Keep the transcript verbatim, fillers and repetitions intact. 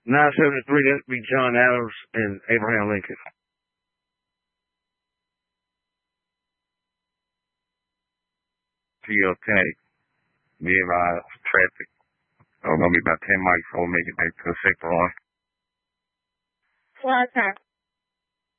nine seventy-three, that'd be John Adams and Abraham Lincoln. G L K, nearby traffic. Oh, gonna be about ten miles before we make it back to the sector line. Well, okay.